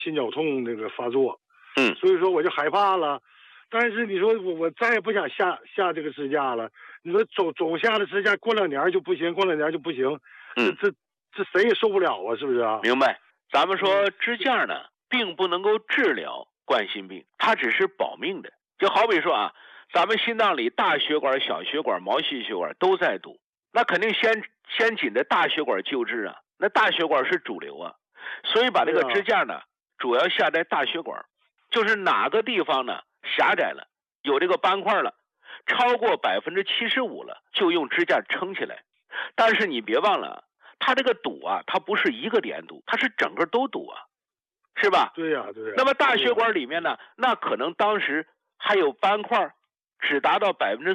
心绞痛那个发作， 所以说我就害怕了。但是你说我再也不想下这个支架了。你说总下了支架，过2年就不行，过2年就不行，这谁也受不了啊，是不是啊？ 明白。咱们说支架呢，并不能够治疗冠心病，它只是保命的。就好比说啊，咱们心脏里大血管、小血管、毛细血管都在堵，那肯定先紧的大血管救治啊，那大血管是主流啊，所以把这个支架呢，主要下在大血管，就是哪个地方呢狭窄了，有这个斑块了，超过75%了，就用支架撑起来。但是你别忘了，它这个堵啊，它不是一个点堵，它是整个都堵啊，是吧？ 对呀。 那么大血管里面呢，那可能当时还有斑块，只达到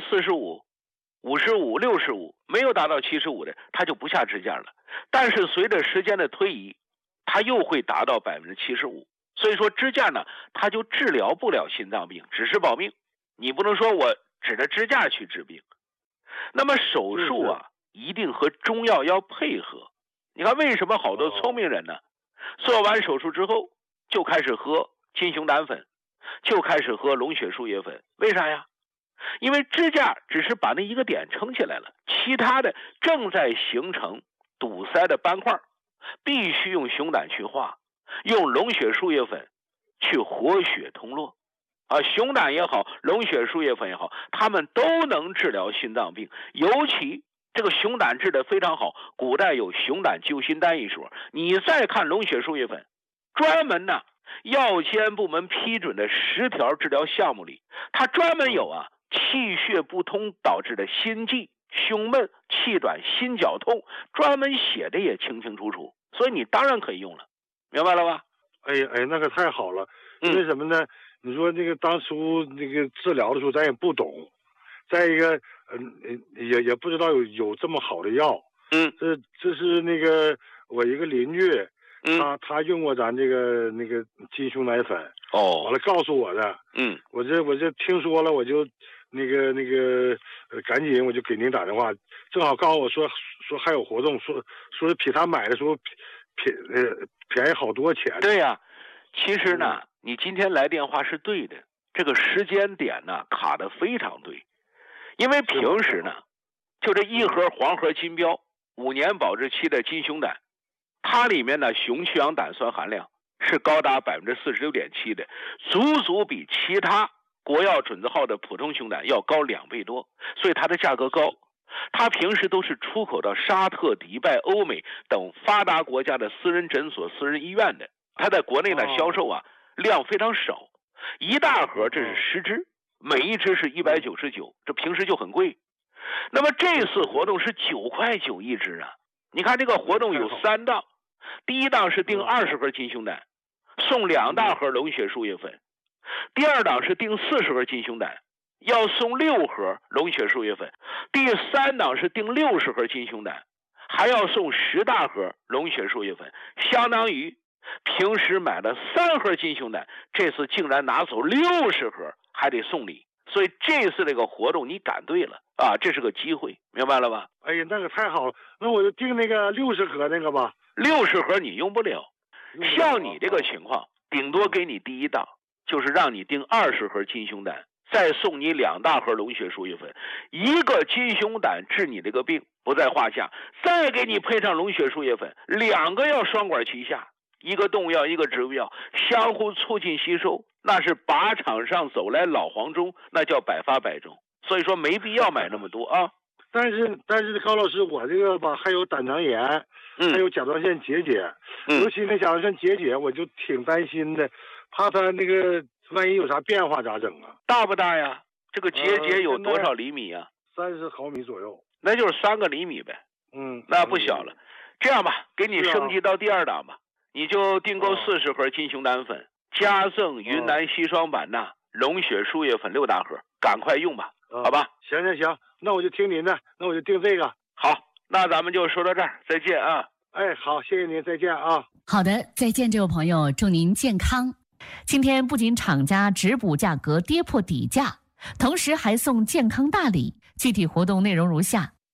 45%、55%、65%，没有达到75%的，它就不下支架了。但是随着时间的推移，它又会达到75%。所以说支架呢，它就治疗不了心脏病，只是保命。你不能说我指着支架去治病。那么手术啊，一定和中药要配合。你看为什么好多聪明人呢，做完手术之后就开始喝金熊胆粉，就开始喝龙血树叶粉？为啥呀？因为支架只是把那一个点撑起来了，其他的正在形成堵塞的斑块，必须用熊胆去化，用龙血树叶粉去活血通络。熊胆也好，龙血树叶粉也好，它们都能治疗心脏病。尤其这个熊胆治得非常好，古代有熊胆救心丹一说。你再看龙血树叶粉，专门呢药监部门批准的10条治疗项目里，它专门有气血不通导致的心悸、胸闷、气短、心绞痛，专门写的也清清楚楚。所以你当然可以用了，明白了吧？ 那个太好了。因为什么呢？你说那个当初那个治疗的时候咱也不懂，再一个也不知道有这么好的药。这是那个我一个邻居，他用过咱那个金熊奶粉，完了告诉我的。我这听说了，我就那个赶紧我就给您打电话，正好告诉我说还有活动，说是比他买的时候便宜好多钱。 对呀。其实呢，你今天来电话是对的，这个时间点呢卡得非常对。因为平时呢，就这一盒黄河金标5年保质期的金熊胆，它里面呢雄去氧胆酸含量是高达46.7%的，足比其他国药准字号的普通熊胆要高2倍多，所以它的价格高。它平时都是出口到沙特、迪拜、欧美等发达国家的私人诊所、私人医院的。它在国内的销售量非常少，一大盒这是10支，每一支是199，这平时就很贵。那么这次活动是9.9块一支啊！你看这个活动有3档，第一档是订20盒金熊胆，送2大盒龙血树叶粉；第二档是订40盒金熊胆，要送6盒龙血树叶粉；第3档是订60盒金熊胆，还要送10大盒龙血树叶粉，相当于平时买了3盒金熊胆，这次竟然拿走60盒，还得送礼。所以这次这个活动你赶对了这是个机会，明白了吧？ 那个太好了，那我就订那个60盒那个吧。 60盒你用不了，像你这个情况，顶多给你第一档，就是让你订20盒金熊胆，再送你2大盒龙血树叶粉，一个金熊胆治你这个病不在话下，再给你配上龙血树叶粉，2个要双管齐下。一个动物药，一个植物药，相互促进吸收，那是靶场上走来老黄忠，那叫百发百中。所以说没必要买那么多啊。 但是高老师，我这个吧还有胆囊炎，还有甲状腺结节，尤其那甲状腺结节，我就挺担心的，怕它那个万一有啥变化咋整啊？ 大不大呀？这个结节有多少厘米呀 ？30毫米左右， 那就是3个厘米呗。那不小了。这样吧，给你升级到第2档吧。你就订购40盒金熊胆粉，加赠云南硒霜版钠、龙血树叶粉6大盒，赶快用吧，好吧？ 行，那我就听您的，那我就订这个。 好，那咱们就说到这儿，再见啊！ 好，谢谢您，再见啊！ 好的，再见，这位朋友，祝您健康。今天不仅厂家直补价格跌破底价，同时还送健康大礼，具体活动内容如下。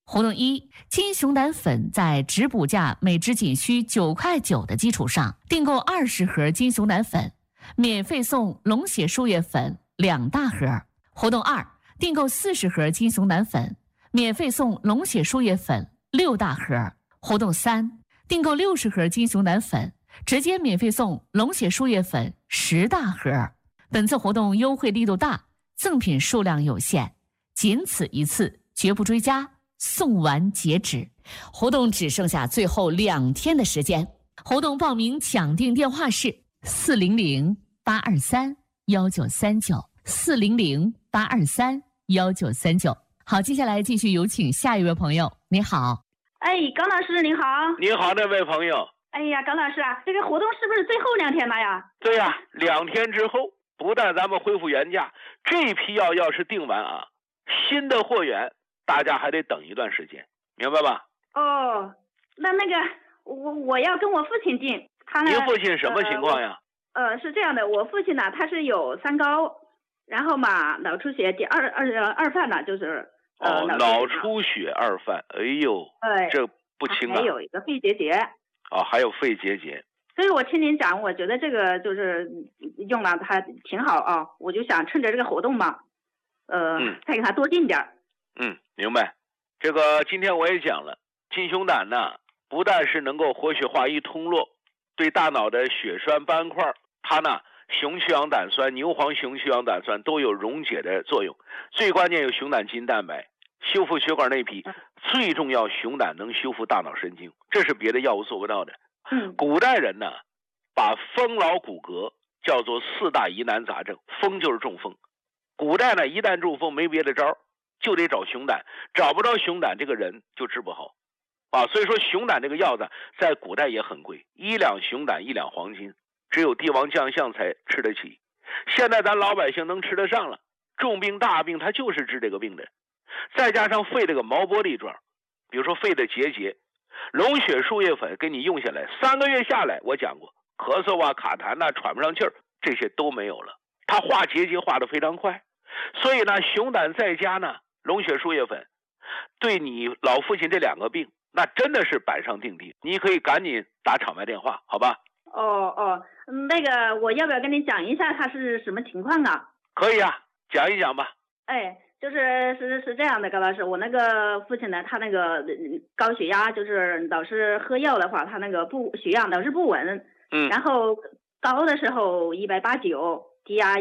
活动1，金熊胆粉在直补价每支仅需9.9块的基础上，订购20盒金熊胆粉，免费送龙血输液粉2大盒。活动2，订购40盒金熊胆粉，免费送龙血输液粉6大盒。活动3，订购60盒金熊胆粉，直接免费送龙血输液粉10大盒。本次活动优惠力度大，赠品数量有限，仅此一次，绝不追加，送完截止。活动只剩下最后2天的时间。活动报名抢订电话是400-823-1939，400-823-1939。好，接下来继续有请下一位朋友。你好。 哎，高老师您好。 你好，那位朋友。 哎呀，高老师啊，这个活动是不是最后2天了呀？ 对呀，2天之后，不但咱们恢复原价，这批药要是订完啊，新的货源大家还得等一段时间，明白吧？ 哦，那个我要跟我父亲订，他呢？ 您父亲什么情况呀？ 是这样的，我父亲呢，他是有3高，然后嘛，脑出血第二犯呢，就是脑出血2犯，哎呦，这不轻啊。 还有一个肺结节。 还有肺结节。 所以我听您讲，我觉得这个就是用了它挺好啊，我就想趁着这个活动嘛，再给他多订点。 明白。这个今天我也讲了，金熊胆呢，不但是能够活血化瘀通络，对大脑的血栓斑块，它呢雄曲氧胆酸、牛磺雄曲氧胆酸都有溶解的作用。最关键有熊胆基因蛋白，修复血管内皮。最重要，熊胆能修复大脑神经，这是别的药物做不到的。古代人呢，把风劳骨骼叫做4大疑难杂症，风就是中风。古代呢，一旦中风没别的招，就得找熊胆，找不着熊胆，这个人就治不好所以说熊胆这个药子在古代也很贵，1两熊胆1两黄金，只有帝王将相才吃得起。现在咱老百姓能吃得上了，重病大病它就是治这个病的。再加上肺这个毛玻璃状，比如说肺的结节，龙血输液粉给你用下来，3个月下来，我讲过，咳嗽卡痰喘不上气儿，这些都没有了。它化结节化得非常快，所以呢，熊胆在家呢，龙血输液粉，对你老父亲这2个病，那真的是板上钉钉。你可以赶紧打场外电话，好吧？ 那个我要不要跟你讲一下他是什么情况啊？ 可以啊，讲一讲吧。 是这样的，高老师，我那个父亲呢，他那个高血压，就是老是喝药的话，他那个血压老是不稳，然后高的时候189，低压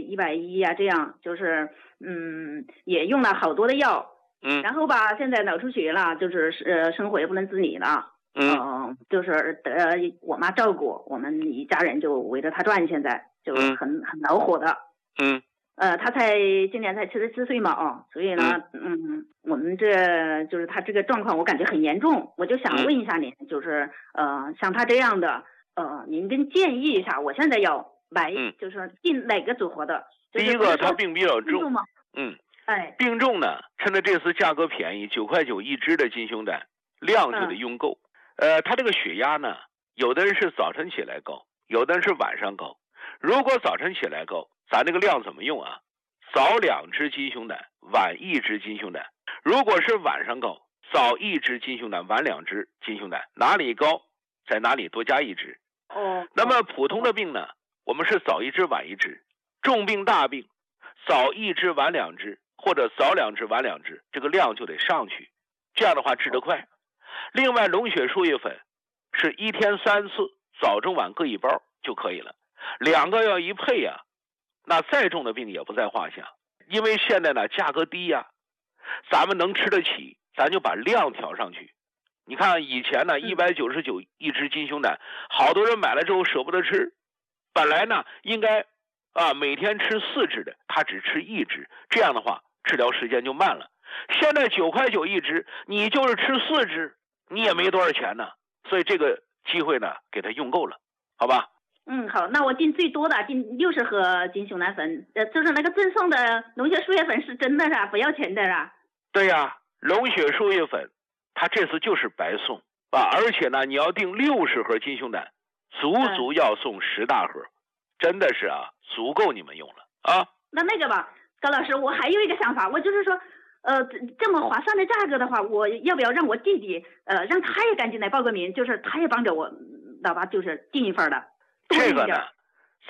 110啊，这样就是也用了好多的药，然后吧，现在脑出血了，就是生活也不能自理了，就是得我妈照顾，我们一家人就围着他转，现在就很恼火的，他今年才74岁嘛，所以呢，我们这就是他这个状况，我感觉很严重，我就想问一下您，就是像他这样的，您跟建议一下，我现在要买，就是进哪个组合的？ 第一个，他病比较重，病重呢，趁着这次价格便宜，9.9块一支的金熊胆，量就得用够。他这个血压呢，有的人是早晨起来高，有的人是晚上高。如果早晨起来高，咱这个量怎么用啊？早2支金熊胆，晚1支金熊胆。如果是晚上高，早1支金熊胆，晚2支金熊胆，哪里高在哪里多加1支。那么普通的病呢，我们是早1支晚1支。重病大病，早1支晚2支，或者早2支晚2支，这个量就得上去，这样的话治得快。另外龙血输液粉是1天3次，早中晚各1包就可以了。2个要一配啊，那再重的病也不在话下。因为现在呢价格低呀，咱们能吃得起，咱就把量调上去。你看以前呢199一支金熊胆，好多人买了之后舍不得吃，本来呢应该每天吃4支的，他只吃1支，这样的话治疗时间就慢了。现在9.9块一支，你就是吃4支，你也没多少钱呢，所以这个机会呢给他用够了，好吧？ 好，那我订最多的订60盒金熊胆粉，就是那个赠送的龙血输液粉是真的是不要钱的啊？ 对呀，龙血输液粉，它这次就是白送而且呢，你要订60盒金熊胆，足要送10大盒，真的是足够你们用了啊。 那个吧，高老师，我还有一个想法，我就是说， 这么划算的价格的话，我要不要让我弟弟让他也赶紧来报个名，就是他也帮着我，老爸就是进一份的。 这个呢，